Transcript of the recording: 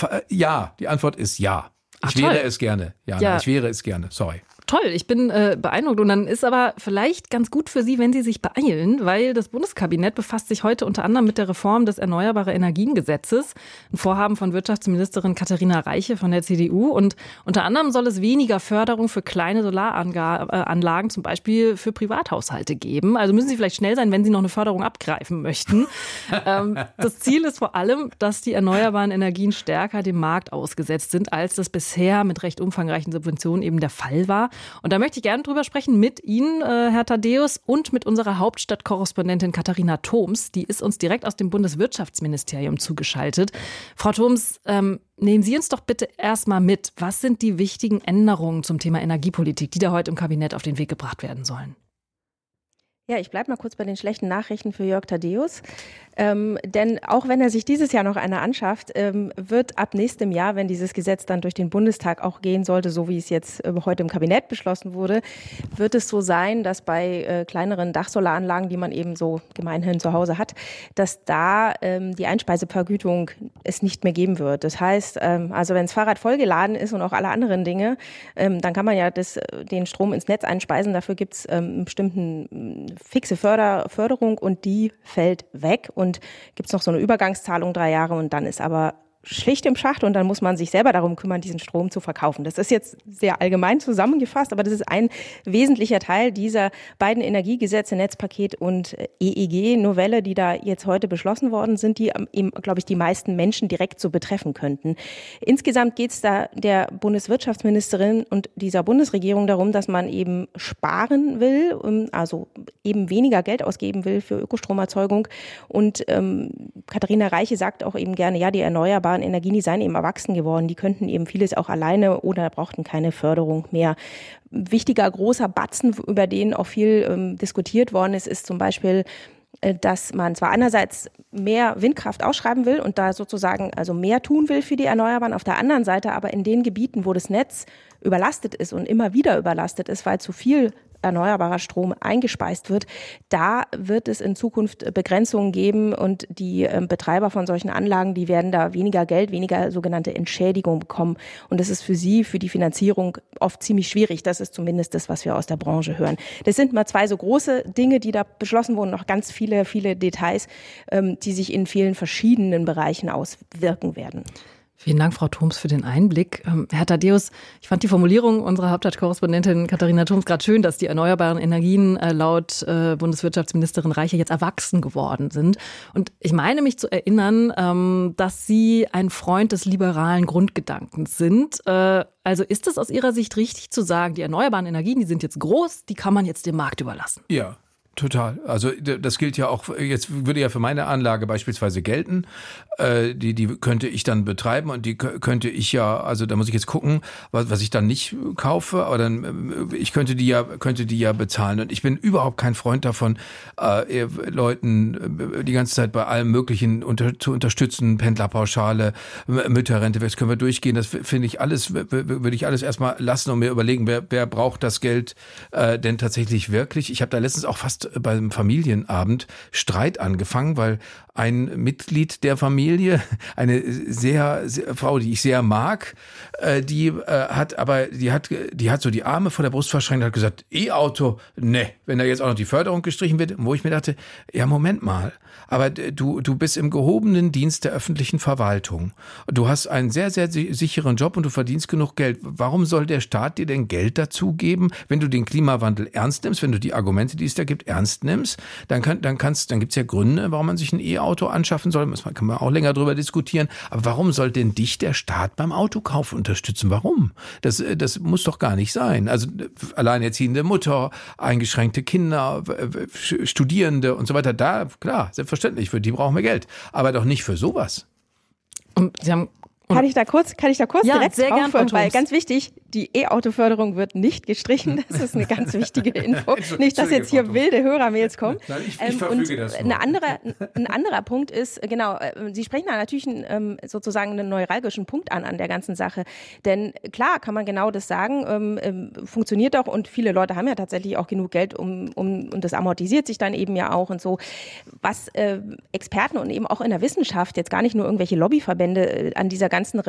Ja, die Antwort ist ja. Ich wäre es gerne. Ja. Ich wäre es gerne. Sorry. Toll, ich bin beeindruckt. Und dann ist aber vielleicht ganz gut für Sie, wenn Sie sich beeilen, weil das Bundeskabinett befasst sich heute unter anderem mit der Reform des Erneuerbare-Energien-Gesetzes. Ein Vorhaben von Wirtschaftsministerin Katharina Reiche von der CDU. Und unter anderem soll es weniger Förderung für kleine Solaranlagen, zum Beispiel für Privathaushalte geben. Also müssen Sie vielleicht schnell sein, wenn Sie noch eine Förderung abgreifen möchten. Das Ziel ist vor allem, dass die erneuerbaren Energien stärker dem Markt ausgesetzt sind, als das bisher mit recht umfangreichen Subventionen eben der Fall war. Und da möchte ich gerne drüber sprechen mit Ihnen, Herr Thaddäus, und mit unserer Hauptstadtkorrespondentin Katharina Thoms. Die ist uns direkt aus dem Bundeswirtschaftsministerium zugeschaltet. Frau Thoms, nehmen Sie uns doch bitte erstmal mit. Was sind die wichtigen Änderungen zum Thema Energiepolitik, die da heute im Kabinett auf den Weg gebracht werden sollen? Ja, ich bleibe mal kurz bei den schlechten Nachrichten für Jörg Thaddäus. Denn auch wenn er sich dieses Jahr noch eine anschafft, wird ab nächstem Jahr, wenn dieses Gesetz dann durch den Bundestag auch gehen sollte, so wie es jetzt heute im Kabinett beschlossen wurde, wird es so sein, dass bei kleineren Dachsolaranlagen, die man eben so gemeinhin zu Hause hat, dass da die Einspeisevergütung es nicht mehr geben wird. Das heißt, also wenn das Fahrrad vollgeladen ist und auch alle anderen Dinge, dann kann man ja den Strom ins Netz einspeisen. Dafür gibt es einen bestimmten fixe Förderung und die fällt weg und gibt es noch so eine Übergangszahlung 3 Jahre und dann ist aber schlicht im Schacht und dann muss man sich selber darum kümmern, diesen Strom zu verkaufen. Das ist jetzt sehr allgemein zusammengefasst, aber das ist ein wesentlicher Teil dieser beiden Energiegesetze, Netzpaket und EEG-Novelle, die da jetzt heute beschlossen worden sind, die eben, glaube ich, die meisten Menschen direkt so betreffen könnten. Insgesamt geht es da der Bundeswirtschaftsministerin und dieser Bundesregierung darum, dass man eben sparen will, also eben weniger Geld ausgeben will für Ökostromerzeugung. Und Katharina Reiche sagt auch eben gerne, ja, die erneuerbaren Energien, die seien eben erwachsen geworden. Die könnten eben vieles auch alleine oder brauchten keine Förderung mehr. Wichtiger großer Batzen, über den auch viel diskutiert worden ist, ist zum Beispiel, dass man zwar einerseits mehr Windkraft ausschreiben will und da sozusagen also mehr tun will für die Erneuerbaren, auf der anderen Seite aber in den Gebieten, wo das Netz überlastet ist und immer wieder überlastet ist, weil zu viel erneuerbarer Strom eingespeist wird, da wird es in Zukunft Begrenzungen geben und die Betreiber von solchen Anlagen, die werden da weniger Geld, weniger sogenannte Entschädigung bekommen. Und das ist für sie, für die Finanzierung oft ziemlich schwierig. Das ist zumindest das, was wir aus der Branche hören. Das sind mal 2 so große Dinge, die da beschlossen wurden, noch ganz viele Details, die sich in vielen verschiedenen Bereichen auswirken werden. Vielen Dank, Frau Thoms, für den Einblick. Herr Thaddäus, ich fand die Formulierung unserer Hauptstadtkorrespondentin Katharina Thoms gerade schön, dass die erneuerbaren Energien laut Bundeswirtschaftsministerin Reiche jetzt erwachsen geworden sind. Und ich meine mich zu erinnern, dass Sie ein Freund des liberalen Grundgedankens sind. Also ist es aus Ihrer Sicht richtig zu sagen, die erneuerbaren Energien, die sind jetzt groß, die kann man jetzt dem Markt überlassen? Ja. Total. Also das gilt ja auch, jetzt würde ja für meine Anlage beispielsweise gelten, die könnte ich dann betreiben und die könnte ich ja, also da muss ich jetzt gucken, was ich dann nicht kaufe, aber dann ich könnte die ja bezahlen und ich bin überhaupt kein Freund davon, Leuten die ganze Zeit bei allem Möglichen zu unterstützen, Pendlerpauschale, Mütterrente, das können wir durchgehen, das finde ich alles, würde ich alles erstmal lassen und mir überlegen, wer braucht das Geld denn tatsächlich wirklich. Ich habe da letztens auch fast beim Familienabend Streit angefangen, weil ein Mitglied der Familie, eine sehr Frau, die ich sehr mag, die hat so die Arme vor der Brust verschränkt und hat gesagt, E-Auto, ne, wenn da jetzt auch noch die Förderung gestrichen wird, wo ich mir dachte, ja, Moment mal, aber du bist im gehobenen Dienst der öffentlichen Verwaltung. Du hast einen sehr, sehr sicheren Job und du verdienst genug Geld. Warum soll der Staat dir denn Geld dazu geben, wenn du den Klimawandel ernst nimmst, wenn du die Argumente, die es da gibt, ernst nimmst? Dann gibt's ja Gründe, warum man sich ein E-Auto anschaffen soll. Kann man auch länger drüber diskutieren. Aber warum soll denn dich der Staat beim Autokauf unterstützen? Warum? Das muss doch gar nicht sein. Also alleinerziehende Mutter, eingeschränkte Kinder, Studierende und so weiter. Da, klar, selbstverständlich, für die brauchen wir Geld. Aber doch nicht für sowas. Und Sie haben Kann ich da kurz ja, direkt sehr drauf, gern, weil ganz wichtig, die E-Auto-Förderung wird nicht gestrichen. Das ist eine ganz wichtige Info. Nicht, dass jetzt hier wilde Hörermails kommen. Nein, ich verfüge das nur. Ein anderer Punkt ist, genau, Sie sprechen da natürlich sozusagen einen neuralgischen Punkt an der ganzen Sache. Denn klar kann man genau das sagen, funktioniert auch und viele Leute haben ja tatsächlich auch genug Geld, und das amortisiert sich dann eben ja auch und so. Was Experten und eben auch in der Wissenschaft, jetzt gar nicht nur irgendwelche Lobbyverbände an dieser ganzen